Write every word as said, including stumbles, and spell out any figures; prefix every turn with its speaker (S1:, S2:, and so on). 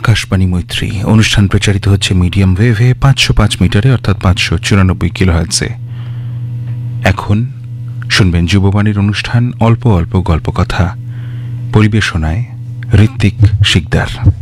S1: আকাশবাণী মৈত্রী অনুষ্ঠান প্রচারিত হচ্ছে মিডিয়াম ওয়েভে পাঁচশো পাঁচ মিটারে অর্থাৎ পাঁচশো চুরানব্বই কিলোহার্টজে। এখন শুনবেন যুববাণীর অনুষ্ঠান অল্প অল্প গল্প কথা। পরিবেশনায় ঋত্বিক শিকদার।